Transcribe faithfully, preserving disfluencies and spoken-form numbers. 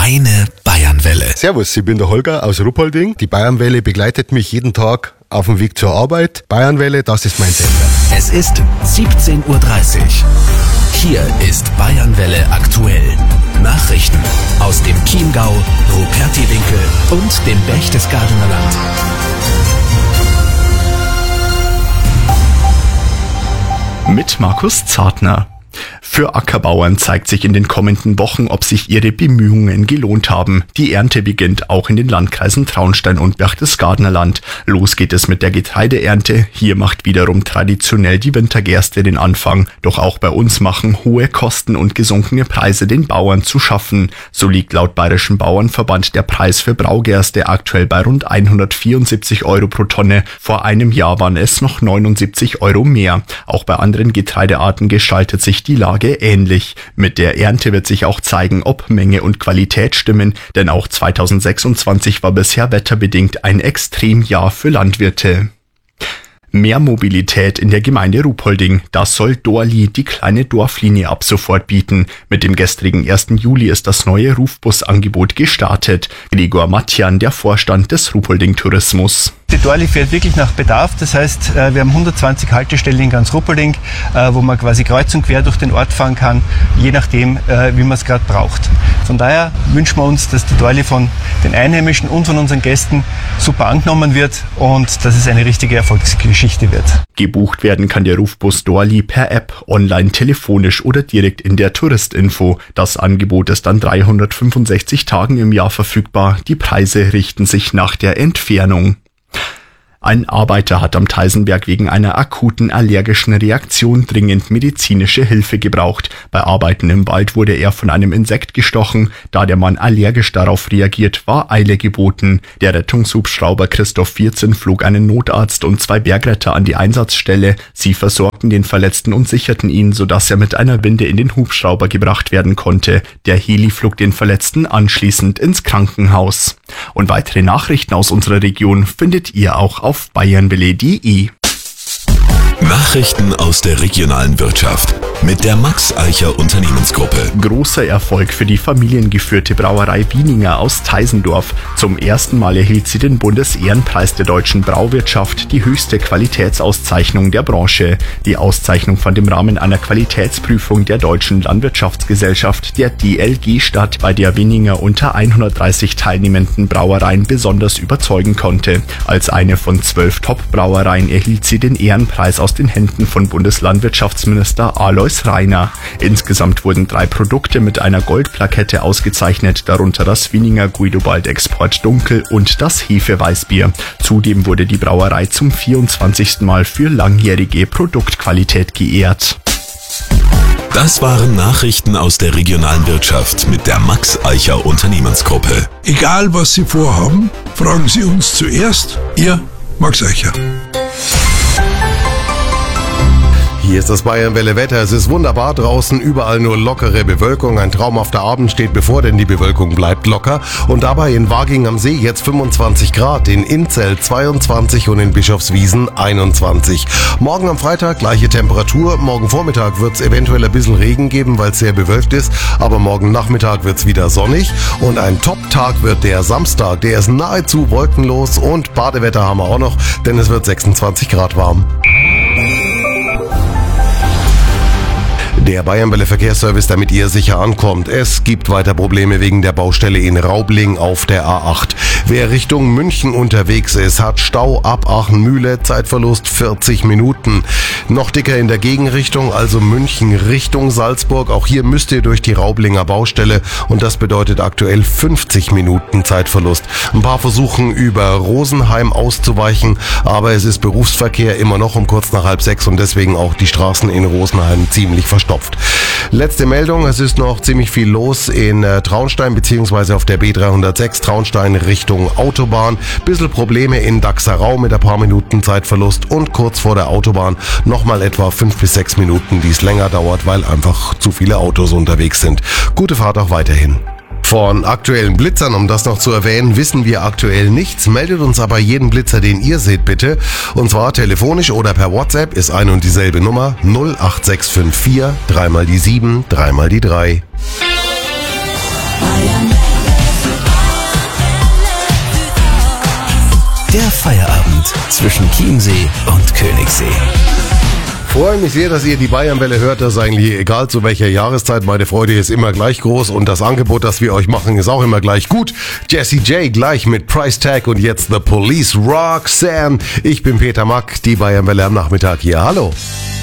Deine Bayernwelle. Servus, ich bin der Holger aus Ruppolding. Die Bayernwelle begleitet mich jeden Tag auf dem Weg zur Arbeit. Bayernwelle, das ist mein Sender. Es ist siebzehn Uhr dreißig. Hier ist Bayernwelle aktuell. Nachrichten aus dem Chiemgau, Rupertiwinkel und dem Berchtesgadener Land. Mit Markus Zartner. Für Ackerbauern zeigt sich in den kommenden Wochen, ob sich ihre Bemühungen gelohnt haben. Die Ernte beginnt auch in den Landkreisen Traunstein und Berchtesgadener Land. Los geht es mit der Getreideernte. Hier macht wiederum traditionell die Wintergerste den Anfang. Doch auch bei uns machen hohe Kosten und gesunkene Preise den Bauern zu schaffen. So liegt laut Bayerischen Bauernverband der Preis für Braugerste aktuell bei rund hundertvierundsiebzig Euro pro Tonne. Vor einem Jahr waren es noch neunundsiebzig Euro mehr. Auch bei anderen Getreidearten gestaltet sich die Lage ähnlich. Mit der Ernte wird sich auch zeigen, ob Menge und Qualität stimmen, denn auch zweitausendsechsundzwanzig war bisher wetterbedingt ein Extremjahr für Landwirte. Mehr Mobilität in der Gemeinde Ruppolding. Das soll Dorli, die kleine Dorflinie, ab sofort bieten. Mit dem gestrigen ersten Juli ist das neue Rufbusangebot gestartet. Gregor Matjan, der Vorstand des Ruppolding Tourismus. Die Dorli fährt wirklich nach Bedarf. Das heißt, wir haben hundertzwanzig Haltestellen in ganz Ruppolding, wo man quasi kreuz und quer durch den Ort fahren kann, je nachdem, wie man es gerade braucht. Von daher wünschen wir uns, dass die Dorli von den Einheimischen und von unseren Gästen super angenommen wird und dass es eine richtige Erfolgsgeschichte wird. Gebucht werden kann der Rufbus Dorli per App, online, telefonisch oder direkt in der Touristinfo. Das Angebot ist an dreihundertfünfundsechzig Tagen im Jahr verfügbar. Die Preise richten sich nach der Entfernung. Ein Arbeiter hat am Theisenberg wegen einer akuten allergischen Reaktion dringend medizinische Hilfe gebraucht. Bei Arbeiten im Wald wurde er von einem Insekt gestochen. Da der Mann allergisch darauf reagiert, war Eile geboten. Der Rettungshubschrauber Christoph vierzehn flog einen Notarzt und zwei Bergretter an die Einsatzstelle. Sie versorgten den Verletzten und sicherten ihn, sodass er mit einer Winde in den Hubschrauber gebracht werden konnte. Der Heli flog den Verletzten anschließend ins Krankenhaus. Und weitere Nachrichten aus unserer Region findet ihr auch auf auf bayernwelle punkt de. Nachrichten aus der regionalen Wirtschaft mit der Max Eicher Unternehmensgruppe. Großer Erfolg für die familiengeführte Brauerei Wieninger aus Teisendorf. Zum ersten Mal erhielt sie den Bundesehrenpreis der deutschen Brauwirtschaft, die höchste Qualitätsauszeichnung der Branche. Die Auszeichnung fand im Rahmen einer Qualitätsprüfung der Deutschen Landwirtschaftsgesellschaft, der D L G, statt, bei der Wieninger unter hundertdreißig teilnehmenden Brauereien besonders überzeugen konnte. Als eine von zwölf Top-Brauereien erhielt sie den Ehrenpreis aus den Händen von Bundeslandwirtschaftsminister Alois Rainer. Insgesamt wurden drei Produkte mit einer Goldplakette ausgezeichnet, darunter das Wieninger Guidobald Export Dunkel und das Hefeweißbier. Zudem wurde die Brauerei zum vierundzwanzigsten Mal für langjährige Produktqualität geehrt. Das waren Nachrichten aus der regionalen Wirtschaft mit der Max Eicher Unternehmensgruppe. Egal was Sie vorhaben, fragen Sie uns zuerst. Ihr Max Eicher. Hier ist das Bayernwelle Wetter. Es ist wunderbar draußen, überall nur lockere Bewölkung. Ein traumhafter Abend steht bevor, denn die Bewölkung bleibt locker. Und dabei in Waging am See jetzt fünfundzwanzig Grad, in Inzell zweiundzwanzig und in Bischofswiesen einundzwanzig. Morgen am Freitag gleiche Temperatur. Morgen Vormittag wird es eventuell ein bisschen Regen geben, weil es sehr bewölkt ist. Aber morgen Nachmittag wird es wieder sonnig. Und ein Top-Tag wird der Samstag. Der ist nahezu wolkenlos und Badewetter haben wir auch noch, denn es wird sechsundzwanzig Grad warm. Der Bayernwelle Verkehrsservice, damit ihr sicher ankommt. Es gibt weiter Probleme wegen der Baustelle in Raubling auf der A acht. Wer Richtung München unterwegs ist, hat Stau ab Aachen-Mühle, Zeitverlust vierzig Minuten. Noch dicker in der Gegenrichtung, also München Richtung Salzburg. Auch hier müsst ihr durch die Raublinger Baustelle und das bedeutet aktuell fünfzig Minuten Zeitverlust. Ein paar versuchen über Rosenheim auszuweichen, aber es ist Berufsverkehr immer noch um kurz nach halb sechs und deswegen auch die Straßen in Rosenheim ziemlich verstopft. Letzte Meldung, es ist noch ziemlich viel los in äh, Traunstein bzw. auf der B dreihundertsechs Traunstein Richtung Autobahn. Bisschen Probleme in Daxerau mit ein paar Minuten Zeitverlust und kurz vor der Autobahn nochmal etwa fünf bis sechs Minuten, die es länger dauert, weil einfach zu viele Autos unterwegs sind. Gute Fahrt auch weiterhin. Von aktuellen Blitzern, um das noch zu erwähnen, wissen wir aktuell nichts. Meldet uns aber jeden Blitzer, den ihr seht, bitte. Und zwar telefonisch oder per WhatsApp ist ein und dieselbe Nummer null acht sechs fünf vier, dreimal die sieben, dreimal die drei. Bayern. Gegend zwischen Chiemsee und Königssee. Freue mich sehr, dass ihr die Bayernwelle hört. Das ist eigentlich egal zu welcher Jahreszeit. Meine Freude ist immer gleich groß und das Angebot, das wir euch machen, ist auch immer gleich gut. Jessie J gleich mit Price Tag und jetzt The Police Roxanne. Ich bin Peter Mack, die Bayernwelle am Nachmittag hier. Hallo.